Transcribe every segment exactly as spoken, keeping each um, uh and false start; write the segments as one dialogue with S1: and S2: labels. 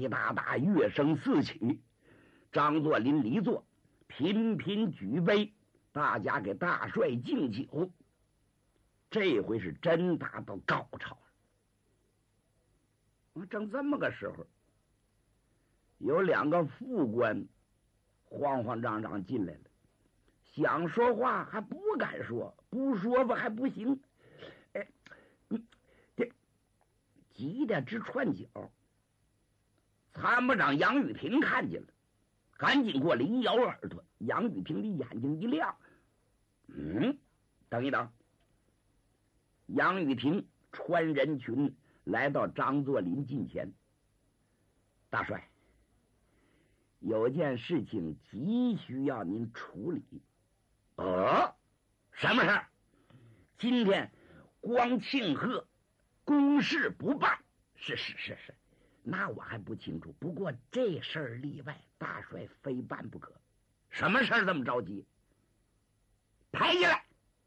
S1: 滴答答，乐声四起。张作霖、李作频频举杯，大家给大帅敬酒。这回是真达到高潮了。正这么个时候，有两个副官慌慌张张进来了，想说话还不敢说，不说吧还不行。哎，这急得直窜脚。参谋长杨玉平看见了，赶紧过来一摇耳朵。杨玉平的眼睛一亮，嗯，等一等。杨玉婷穿人群来到张作霖近前。大帅，有件事情急需要您处理。哦，什么事儿？今天光庆贺公事不办。是是是是，那我还不清楚，不过这事儿例外，大帅非办不可。什么事儿这么着急？抬起来！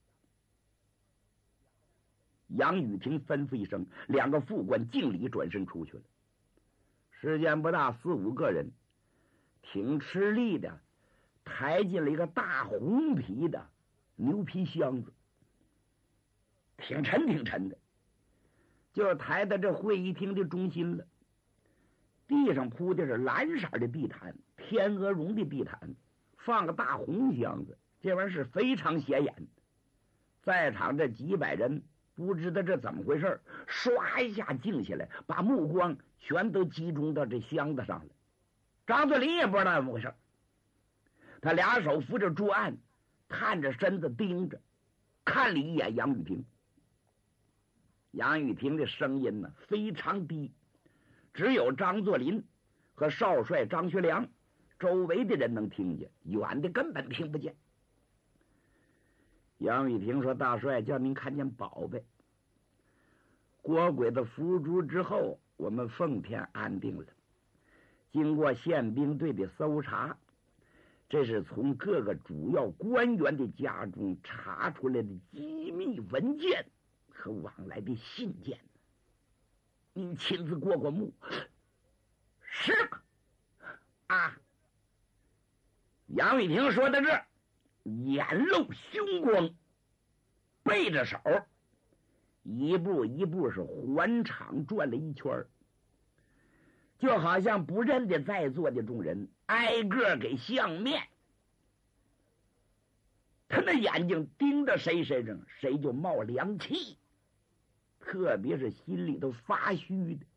S1: 杨雨婷吩咐一声，两个副官敬礼转身出去了。时间不大，四五个人挺吃力的抬进了一个大红皮的牛皮箱子，挺沉挺沉的，就抬到这会议厅的中心了。地上铺的是蓝色的地毯，天鹅绒的地毯，放个大红箱子，这玩意儿是非常显眼。在场这几百人不知道这怎么回事，唰一下静下来，把目光全都集中到这箱子上了。张作霖也不知道怎么回事，他俩手扶着桌案，探着身子盯着，看了一眼杨玉平。杨玉平的声音呢非常低，只有张作霖和少帅张学良周围的人能听见，远的根本听不见。杨玉平说：“大帅叫您看见宝贝。郭鬼子伏诛之后，我们奉天安定了。经过宪兵队的搜查，这是从各个主要官员的家中查出来的机密文件和往来的信件。您亲自过过目。”是啊。杨玉平说到这儿，眼露凶光，背着手一步一步是环场转了一圈，就好像不认得在座的众人，挨个给相面。他那眼睛盯着谁身上，谁就冒凉气，特别是心里头发虚的。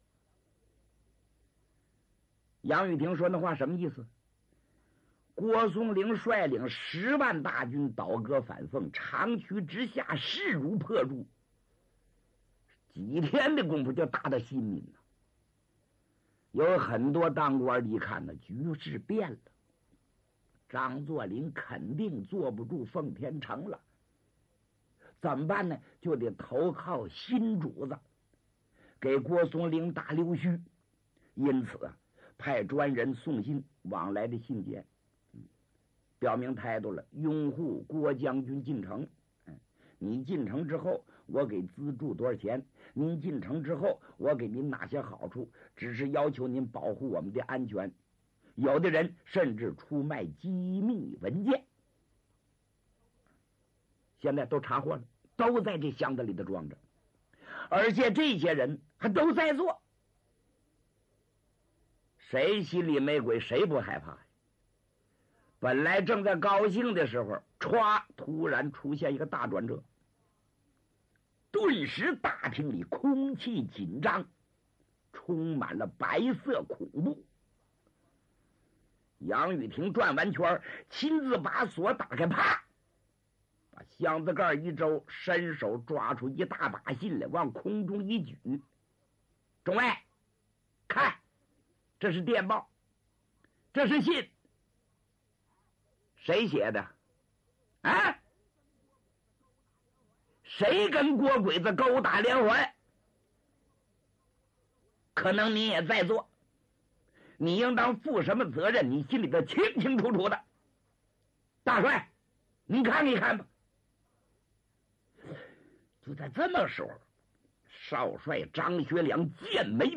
S1: 杨玉婷说那话什么意思？郭松龄率领十万大军倒戈反奉，长驱直下，势如破竹，几天的功夫就打到新民了。有很多当官的一看呢，局势变了，张作霖肯定坐不住奉天城了，怎么办呢？就得投靠新主子，给郭松龄打溜须。因此啊，派专人送信往来的信件，表明态度了，拥护郭将军进城。你进城之后，我给资助多少钱？您进城之后，我给您哪些好处？只是要求您保护我们的安全。有的人甚至出卖机密文件，现在都查获了，都在这箱子里头装着，而且这些人还都在座。谁心里没鬼，谁不害怕呀？本来正在高兴的时候，歘，突然出现一个大转折，顿时大厅里空气紧张，充满了白色恐怖。杨玉婷转完圈，亲自把锁打开，啪，把箱子盖一周，伸手抓出一大把信来，往空中一举。众位看，这是电报，这是信，谁写的啊？谁跟郭鬼子勾打连环？可能你也在座，你应当负什么责任，你心里头清清楚楚的。大帅，你看一看吧。就在这么时候，少帅张学良剑眉